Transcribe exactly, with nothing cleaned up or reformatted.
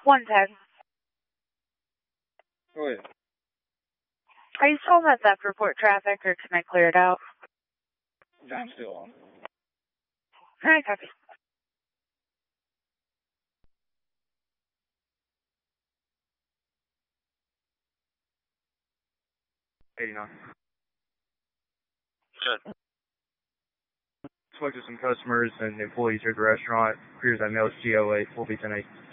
one ten. Go ahead. Are you still on that theft report traffic, or can I clear it out? I'm still on. Alright, copy. eighty-nine. Good. Spoke to some customers and employees here at the restaurant. Appears that mail's G O eight, full B ten eight.